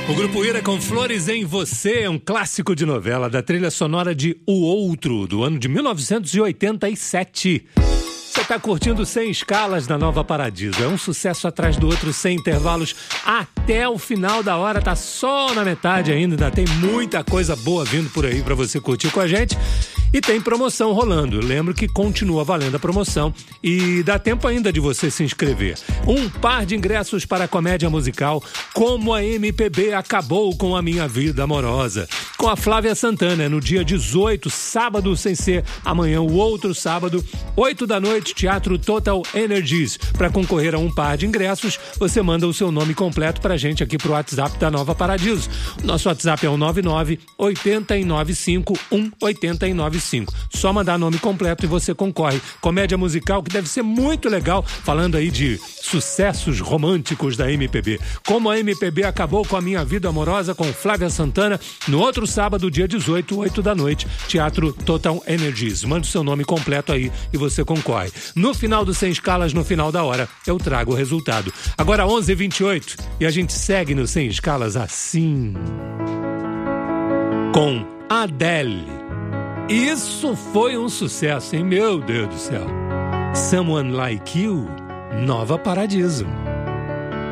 O Grupo Ira com Flores em Você é um clássico de novela da trilha sonora de O Outro, do ano de 1987. Você está curtindo Sem Escalas da Nova Paradiso. É um sucesso atrás do outro, sem intervalos, até o final da hora. Tá só na metade ainda tem muita coisa boa vindo por aí para você curtir com a gente. E tem promoção rolando. Lembro que continua valendo a promoção e dá tempo ainda de você se inscrever. Um par de ingressos para a comédia musical Como a MPB Acabou com a Minha Vida Amorosa, com a Flávia Santana, no dia 18, sábado, sem ser amanhã, o outro sábado, 8 da noite, Teatro Total Energies. Para concorrer a um par de ingressos, você manda o seu nome completo pra gente aqui pro WhatsApp da Nova Paradiso. Nosso WhatsApp é o 99-895-189. Só mandar nome completo e você concorre. Comédia musical que deve ser muito legal, falando aí de sucessos românticos da MPB. Como a MPB Acabou com a Minha Vida Amorosa, com Flávia Santana, no outro sábado, dia 18, 8 da noite, Teatro Total Energies. Mande o seu nome completo aí e você concorre. No final do Sem Escalas, no final da hora, eu trago o resultado. Agora 11h28 e a gente segue no Sem Escalas assim, com Adele. Isso foi um sucesso, hein? Meu Deus do céu. Someone Like You, Nova Paradiso.